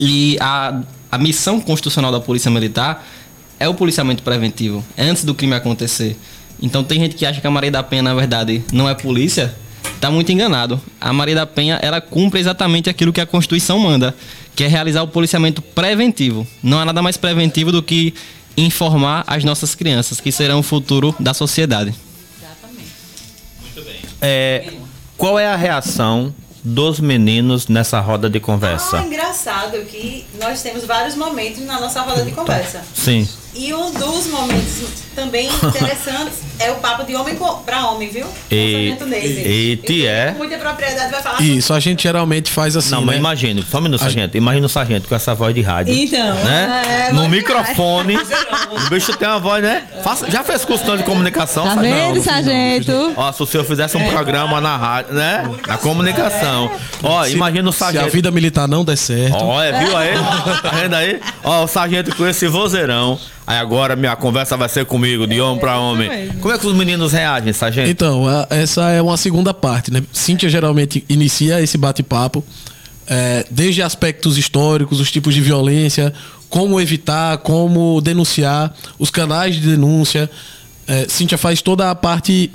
E a missão constitucional da Polícia Militar é o policiamento preventivo, antes do crime acontecer. Então tem gente que acha que a Maria da Penha, na verdade, não é polícia, está muito enganado. A Maria da Penha, ela cumpre exatamente aquilo que a Constituição manda, que é realizar o policiamento preventivo. Não há nada mais preventivo do que informar as nossas crianças, que serão o futuro da sociedade. Exatamente. Muito bem. Qual é a reação dos meninos nessa roda de conversa? Engraçado que nós temos vários momentos na nossa roda de conversa. Sim. E um dos momentos também interessantes é o papo de homem para homem, viu? E muita propriedade vai falar. Isso, a gente geralmente faz assim. Não, mas imagina, só um minuto, sargento. Imagina o sargento com essa voz de rádio. Então, né? No microfone. O bicho tem uma voz, né? Já fez curso de comunicação? Tá vendo, sargento? Ó, se o senhor fizesse um programa na rádio, né? Na comunicação. Ó, imagina o sargento. Se a vida militar não der certo. Ó, viu aí? Tá vendo aí? Ó, o sargento com esse vozeirão. Aí agora minha conversa vai ser comigo, de homem para homem. Como é que os meninos reagem, sargento? Então, essa é uma segunda parte, né? Cíntia geralmente inicia esse bate-papo, desde aspectos históricos, os tipos de violência, como evitar, como denunciar, os canais de denúncia. Cíntia faz toda a parte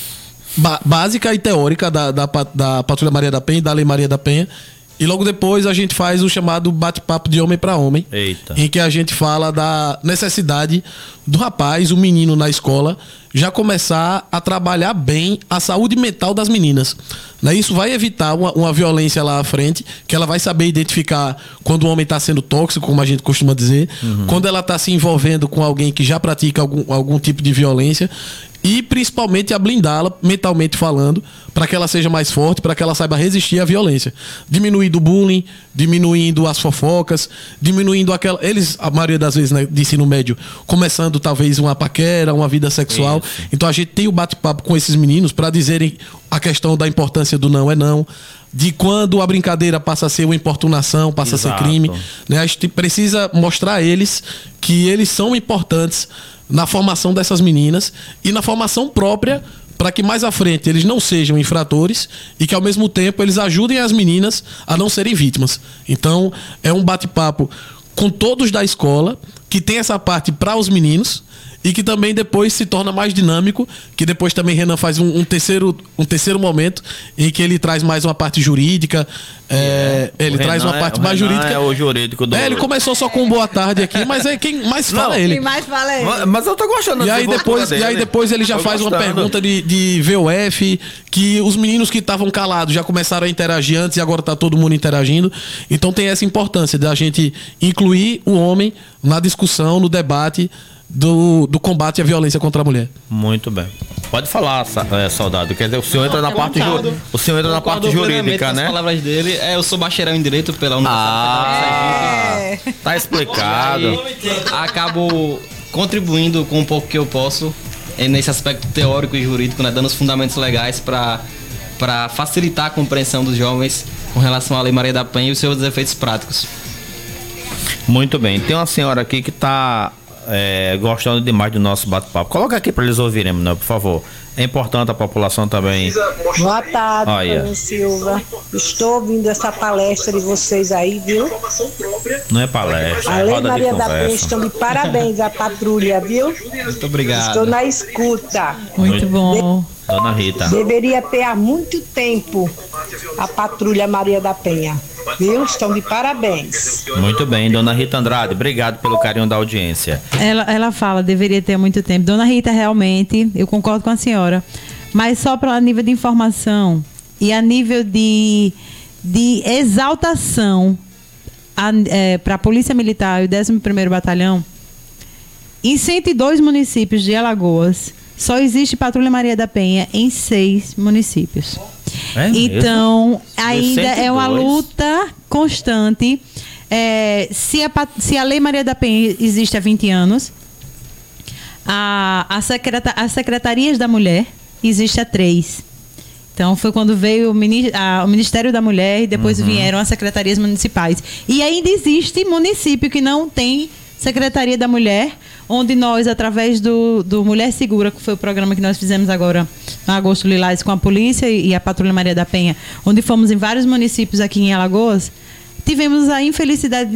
básica e teórica da Patrulha Maria da Penha e da Lei Maria da Penha. E logo depois a gente faz o chamado bate-papo de homem para homem. Eita. Em que a gente fala da necessidade do rapaz, o menino na escola, já começar a trabalhar bem a saúde mental das meninas. Né? Isso vai evitar uma violência lá à frente, que ela vai saber identificar quando o homem está sendo tóxico, como a gente costuma dizer, quando ela está se envolvendo com alguém que já pratica algum tipo de violência. E principalmente a blindá-la, mentalmente falando, para que ela seja mais forte, para que ela saiba resistir à violência. Diminuindo o bullying, diminuindo as fofocas, diminuindo a maioria das vezes, né, de ensino médio, começando talvez uma paquera, uma vida sexual. Isso. Então a gente tem o bate-papo com esses meninos para dizerem a questão da importância do não é não, de quando a brincadeira passa a ser uma importunação, passa a ser crime. Né? A gente precisa mostrar a eles que eles são importantes na formação dessas meninas e na formação própria, para que mais à frente eles não sejam infratores e que ao mesmo tempo eles ajudem as meninas a não serem vítimas. Então é um bate-papo com todos da escola, que tem essa parte para os meninos e que também depois se torna mais dinâmico, que depois também Renan faz um terceiro momento em que ele traz mais uma parte jurídica, ele traz uma parte mais jurídica. É o jurídico do... ele começou só com boa tarde aqui, mas quem mais fala é ele. Quem mais fala é ele. Mas eu tô gostando e aí depois ele já faz uma pergunta de VOF, que os meninos que estavam calados já começaram a interagir antes e agora tá todo mundo interagindo. Então tem essa importância da gente incluir o homem na discussão, no debate do combate à violência contra a mulher. Muito bem. Pode falar, soldado. Quer dizer, o senhor entra na parte jurídica, né? As palavras dele, eu sou bacharel em Direito pela Universidade. Tá explicado. Acabo contribuindo com um pouco que eu posso nesse aspecto teórico e jurídico, né, dando os fundamentos legais para facilitar a compreensão dos jovens com relação à Lei Maria da Penha e os seus efeitos práticos. Muito bem. Tem uma senhora aqui que está gostando demais do nosso bate-papo. Coloca aqui para eles ouvirem, por favor. É importante a população também. Boa tarde, Antônio Silva. Estou ouvindo essa palestra de vocês aí, viu? Não é palestra, a Lei Maria da Penha estão de parabéns à patrulha, viu? Muito obrigado. Estou na escuta. Muito bom. Dona Rita. Deveria ter há muito tempo a patrulha Maria da Penha. Viu? Estão de parabéns. Muito bem, Dona Rita Andrade, obrigado pelo carinho da audiência. Ela fala, deveria ter há muito tempo. Dona Rita, realmente, eu concordo com a senhora, mas só para nível de informação e a nível de exaltação para a Polícia Militar e o 11º Batalhão, em 102 municípios de Alagoas, só existe Patrulha Maria da Penha em 6 municípios. Então, ainda é uma luta constante. Se a Lei Maria da Penha existe há 20 anos, as secretarias da mulher existem há 3. Então, foi quando veio o Ministério da Mulher e depois vieram as secretarias municipais. E ainda existe município que não tem Secretaria da Mulher, onde nós, através do Mulher Segura, que foi o programa que nós fizemos agora no Agosto Lilás com a polícia e a Patrulha Maria da Penha, onde fomos em vários municípios aqui em Alagoas, tivemos a infelicidade